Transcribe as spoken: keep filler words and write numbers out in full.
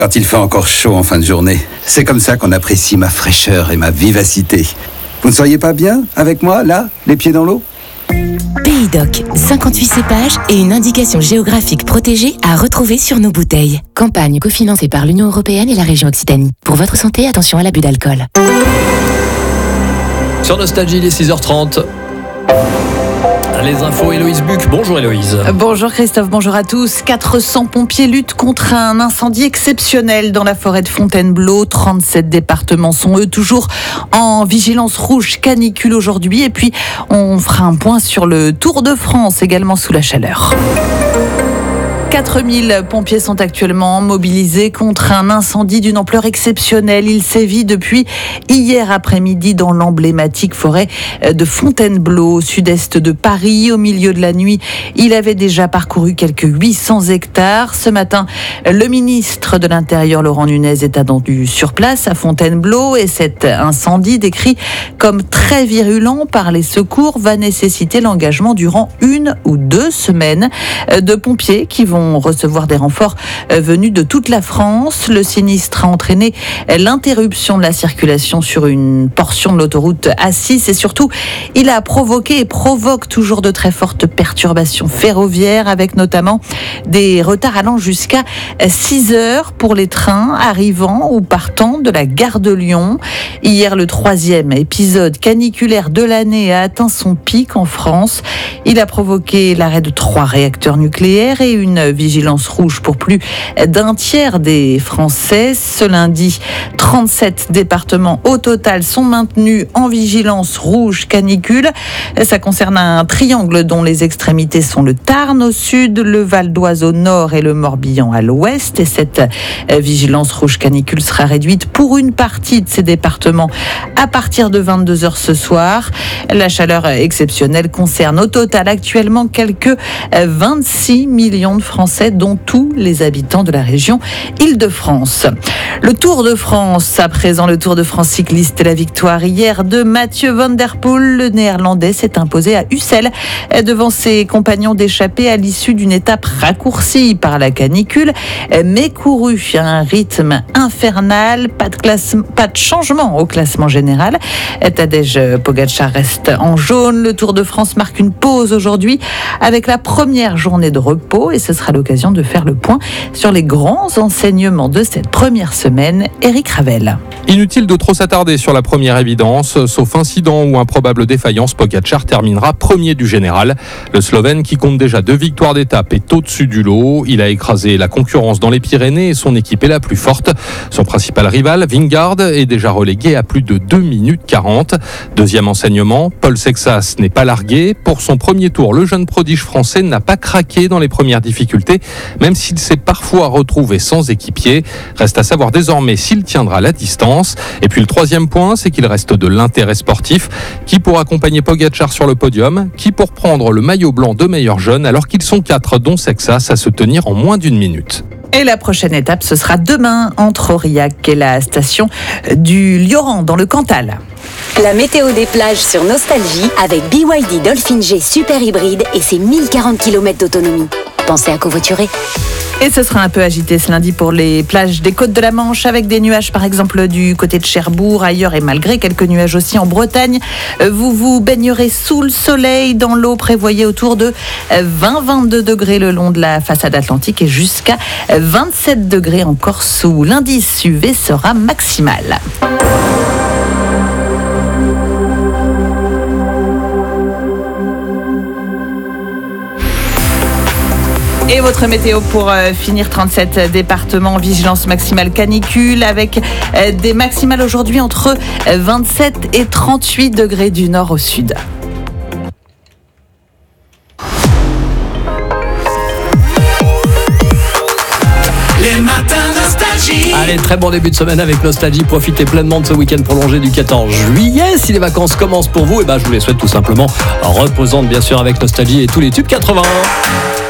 quand il fait encore chaud en fin de journée. C'est comme ça qu'on apprécie ma fraîcheur et ma vivacité. Vous ne seriez pas bien avec moi, là, les pieds dans l'eau ? Pays Doc, cinquante-huit cépages et une indication géographique protégée à retrouver sur nos bouteilles. Campagne cofinancée par l'Union européenne et la région Occitanie. Pour votre santé, attention à l'abus d'alcool. Sur Nostalgie, il est six heures trente. Les infos, Héloïse Buc. Bonjour Héloïse. Bonjour Christophe, bonjour à tous. quatre cents pompiers luttent contre un incendie exceptionnel dans la forêt de Fontainebleau. trente-sept départements sont eux toujours en vigilance rouge canicule aujourd'hui. Et puis on fera un point sur le Tour de France également sous la chaleur. quatre mille pompiers sont actuellement mobilisés contre un incendie d'une ampleur exceptionnelle. Il sévit depuis hier après-midi dans l'emblématique forêt de Fontainebleau, au sud-est de Paris. Au milieu de la nuit, il avait déjà parcouru quelques huit cents hectares. Ce matin, le ministre de l'Intérieur, Laurent Nunez, est attendu sur place à Fontainebleau et cet incendie, décrit comme très virulent par les secours, va nécessiter l'engagement durant une ou deux semaines de pompiers qui vont recevoir des renforts venus de toute la France. Le sinistre a entraîné l'interruption de la circulation sur une portion de l'autoroute A six et surtout, il a provoqué et provoque toujours de très fortes perturbations ferroviaires avec notamment des retards allant jusqu'à six heures pour les trains arrivant ou partant de la gare de Lyon. Hier, le troisième épisode caniculaire de l'année a atteint son pic en France. Il a provoqué l'arrêt de trois réacteurs nucléaires et une vigilance rouge pour plus d'un tiers des Français. Ce lundi, trente-sept départements au total sont maintenus en vigilance rouge canicule. Ça concerne un triangle dont les extrémités sont le Tarn au sud, le Val d'Oise au nord et le Morbihan à l'ouest. Et cette vigilance rouge canicule sera réduite pour une partie de ces départements à partir de vingt-deux heures ce soir. La chaleur exceptionnelle concerne au total actuellement quelques vingt-six millions de Français, dont tous les habitants de la région Île-de-France. Le Tour de France, à présent le Tour de France cycliste, la victoire hier de Mathieu Van Der Poel. Le néerlandais s'est imposé à Ussel devant ses compagnons d'échappée à l'issue d'une étape raccourcie par la canicule, mais courue à un rythme infernal. Pas de, classe, pas de changement au classement général. Tadej Pogačar reste en jaune. Le Tour de France marque une pause aujourd'hui avec la première journée de repos et ce sera l'occasion de faire le point sur les grands enseignements de cette première semaine. Éric Ravel. Inutile de trop s'attarder sur la première évidence. Sauf incident ou improbable défaillance, Pogačar terminera premier du général. Le Slovène, qui compte déjà deux victoires d'étape, est au-dessus du lot. Il a écrasé la concurrence dans les Pyrénées et son équipe est la plus forte. Son principal rival, Vingegaard, est déjà relégué à plus de deux minutes quarante. Deuxième enseignement, Paul Sexas n'est pas largué. Pour son premier tour, le jeune prodige français n'a pas craqué dans les premières difficultés, même s'il s'est parfois retrouvé sans équipier. Reste à savoir désormais s'il tiendra la distance. Et puis le troisième point, c'est qu'il reste de l'intérêt sportif. Qui pour accompagner Pogačar sur le podium? Qui pour prendre le maillot blanc de meilleur jeune, alors qu'ils sont quatre, dont Sexas, à se tenir en moins d'une minute. Et la prochaine étape, ce sera demain entre Aurillac et la station du Lioran dans le Cantal. La météo des plages sur Nostalgie avec B Y D Dolphin G Super Hybride et ses mille quarante kilomètres d'autonomie. Pensez à covoiturer. Et ce sera un peu agité ce lundi pour les plages des côtes de la Manche avec des nuages par exemple du côté de Cherbourg, ailleurs et malgré quelques nuages aussi en Bretagne. Vous vous baignerez sous le soleil dans l'eau, prévoyez autour de vingt à vingt-deux degrés le long de la façade atlantique et jusqu'à vingt-sept degrés en Corse où l'indice U V sera maximal. Et votre météo pour euh, finir, trente-sept départements, vigilance maximale canicule avec euh, des maximales aujourd'hui entre vingt-sept et trente-huit degrés du nord au sud. Les matins Nostalgie. Allez, très bon début de semaine avec Nostalgie. Profitez pleinement de ce week-end prolongé du quatorze juillet. Si les vacances commencent pour vous, eh ben, je vous les souhaite tout simplement reposantes, bien sûr, avec Nostalgie et tous les tubes quatre-vingts.